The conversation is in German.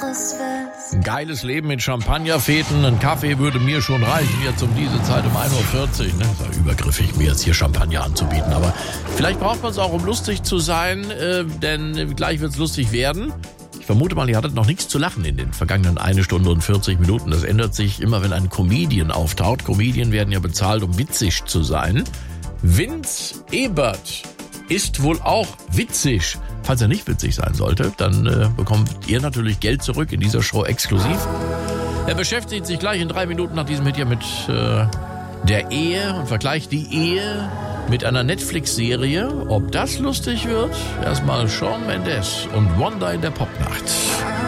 Ein geiles Leben mit Champagnerfeten. Ein Kaffee würde mir schon reichen, jetzt um diese Zeit um 1.40 Uhr. Ne? Das ist ja übergriffig, mir jetzt hier Champagner anzubieten. Aber vielleicht braucht man es auch, um lustig zu sein, denn gleich wird es lustig werden. Ich vermute mal, ihr hattet noch nichts zu lachen in den vergangenen 1 Stunde und 40 Minuten. Das ändert sich immer, wenn ein Comedian auftaucht. Comedian werden ja bezahlt, um witzig zu sein. Vince Ebert ist wohl auch witzig. Falls er nicht witzig sein sollte, dann bekommt ihr natürlich Geld zurück in dieser Show exklusiv. Er beschäftigt sich gleich in 3 Minuten nach diesem Hit hier mit der Ehe und vergleicht die Ehe mit einer Netflix-Serie. Ob das lustig wird? Erstmal Shawn Mendes und Wonder in der Popnacht.